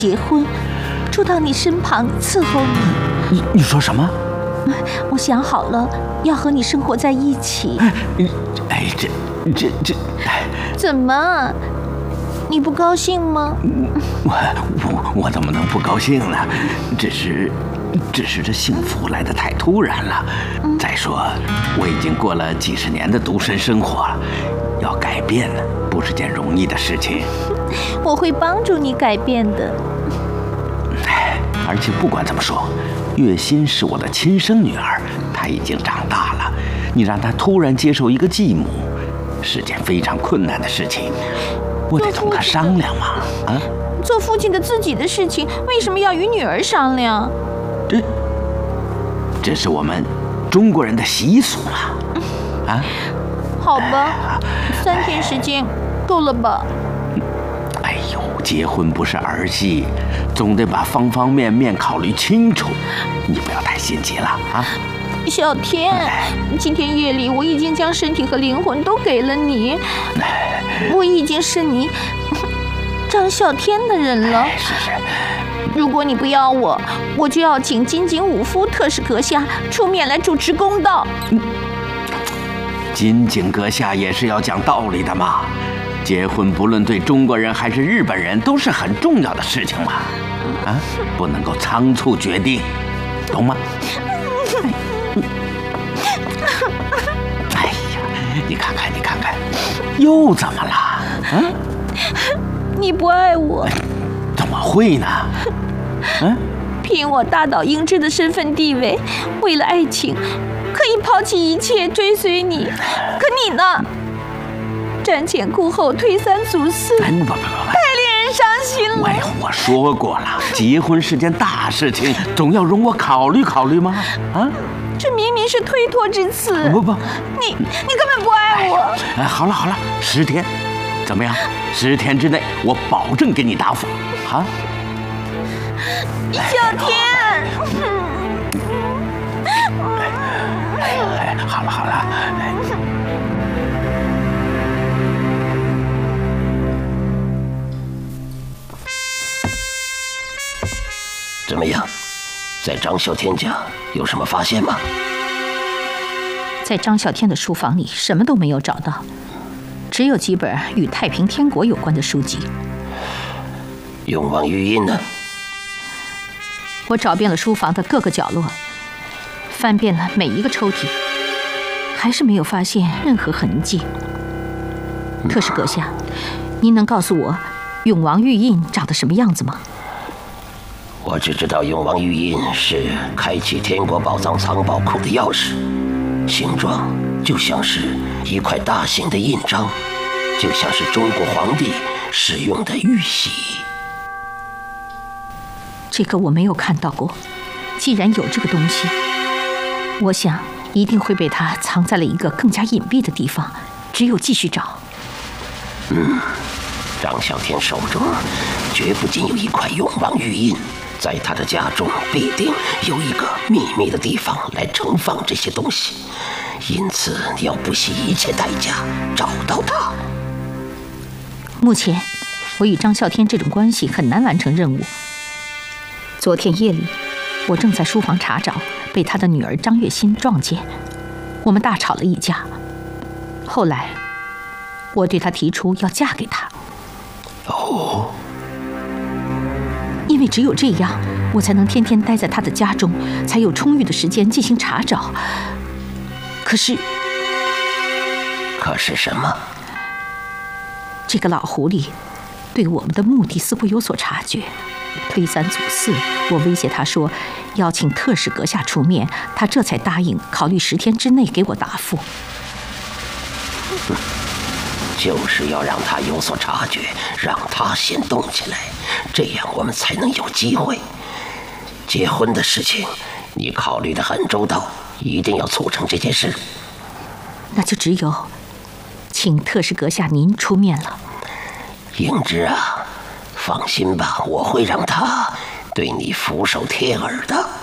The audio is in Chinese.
结婚，住到你身旁伺候你。你说什么？ 我想好了，要和你生活在一起。 这， 怎么？你不高兴吗？ 我怎么能不高兴呢？只是这幸福来得太突然了。再说，我已经过了几十年的独身生活了，要改变不是件容易的事情。 我会帮助你改变的。 而且不管怎么说，月心是我的亲生女儿，她已经长大了，你让她突然接受一个继母，是件非常困难的事情。我得同她商量嘛。 做父亲的自己的事情，为什么要与女儿商量？ 这是我们中国人的习俗嘛。 好吧，3天时间够了吧？ 哎呦，结婚不是儿戏，总得把方方面面考虑清楚。你不要太心急了啊。 小天，今天夜里我已经将身体和灵魂都给了你，我已经是你张啸天的人了。 是。 如果你不要我，我就要请金井武夫特使阁下出面来主持公道。 金井阁下也是要讲道理的嘛。结婚不论对中国人还是日本人都是很重要的事情嘛。不能够仓促决定，懂吗？哎呀，你看看，又怎么了？ 你不爱我？ 怎么会呢？ 凭我大岛英之的身份地位，为了爱情，可以抛弃一切追随你。可你呢？瞻前顾后，推三阻四，太令人伤心了。 我说过了，结婚是件大事情，总要容我考虑考虑吗？ 这明明是推脱之词。 不， 你根本不爱我。 好了，10天，怎么样？10天之内，我保证给你答复。 小天。 好了。 怎么样，在张啸天家有什么发现吗？ 在张啸天的书房里什么都没有找到，只有几本与太平天国有关的书籍。 永王玉印呢？ 我找遍了书房的各个角落，翻遍了每一个抽屉，还是没有发现任何痕迹。特使阁下，您能告诉我永王玉印长得什么样子吗？ 我只知道永王玉印是开启天国宝藏藏宝库的钥匙，形状就像是一块大型的印章，就像是中国皇帝使用的玉玺。 这个我没有看到过，既然有这个东西，我想一定会被他藏在了一个更加隐蔽的地方，只有继续找。 张啸天手中绝不仅有一块永王玉印，在他的家中必定有一个秘密的地方来盛放这些东西，因此你要不惜一切代价找到他。 目前我与张啸天这种关系很难完成任务。昨天夜里我正在书房查找，被他的女儿张月心撞见，我们大吵了一架。后来我对他提出要嫁给他。因为只有这样，我才能天天待在他的家中，才有充裕的时间进行查找。可是什么？ 这个老狐狸对我们的目的似乎有所察觉，推三阻四。我威胁他说要请特使阁下出面，他这才答应考虑10天之内给我答复。 就是要让他有所察觉，让他先动起来，这样我们才能有机会。结婚的事情你考虑得很周到，一定要促成这件事。 那就只有请特使阁下您出面了。 英之啊，放心吧，我会让他对你俯首帖耳的。